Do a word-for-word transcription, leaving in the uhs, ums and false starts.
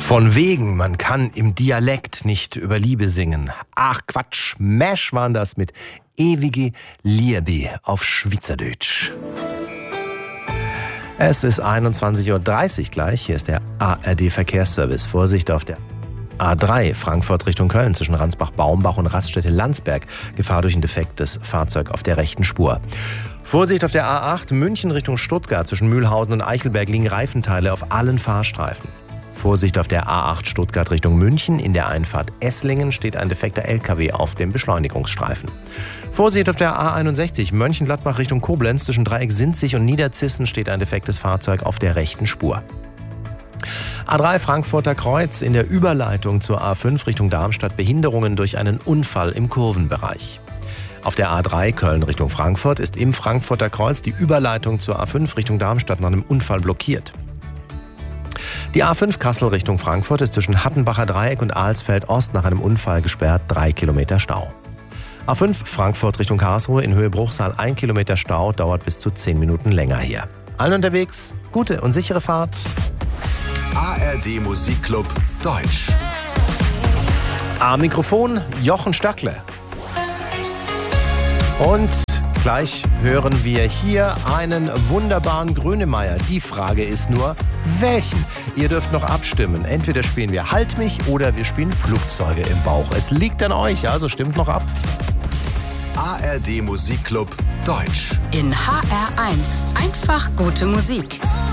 Von wegen, man kann im Dialekt nicht über Liebe singen. Ach Quatsch, Mesh waren das mit ewige Liebe auf Schweizerdeutsch. Es ist einundzwanzig Uhr dreißig gleich. Hier ist der A R D-Verkehrsservice. Vorsicht auf der A drei, Frankfurt Richtung Köln, zwischen Ransbach-Baumbach und Raststätte-Landsberg. Gefahr durch ein defektes Fahrzeug auf der rechten Spur. Vorsicht auf der A acht, München Richtung Stuttgart, zwischen Mühlhausen und Eichelberg liegen Reifenteile auf allen Fahrstreifen. Vorsicht auf der A acht Stuttgart Richtung München. In der Einfahrt Esslingen steht ein defekter L K W auf dem Beschleunigungsstreifen. Vorsicht auf der A einundsechzig Mönchengladbach Richtung Koblenz. Zwischen Dreieck Sinzig und Niederzissen steht ein defektes Fahrzeug auf der rechten Spur. A drei Frankfurter Kreuz. In der Überleitung zur A fünf Richtung Darmstadt Behinderungen durch einen Unfall im Kurvenbereich. Auf der A drei Köln Richtung Frankfurt ist im Frankfurter Kreuz die Überleitung zur A fünf Richtung Darmstadt nach einem Unfall blockiert. Die A fünf Kassel Richtung Frankfurt ist zwischen Hattenbacher Dreieck und Alsfeld Ost nach einem Unfall gesperrt, drei Kilometer Stau. A fünf Frankfurt Richtung Karlsruhe in Höhe Bruchsal, ein Kilometer Stau, dauert bis zu zehn Minuten länger hier. Allen unterwegs, gute und sichere Fahrt. A R D Musikclub Deutsch. Am Mikrofon Jochen Stöckle. Und gleich hören wir hier einen wunderbaren Grönemeyer. Die Frage ist nur, welchen? Ihr dürft noch abstimmen. Entweder spielen wir Halt mich oder wir spielen Flugzeuge im Bauch. Es liegt an euch, also stimmt noch ab. A R D Musikclub Deutsch. In H R eins. Einfach gute Musik.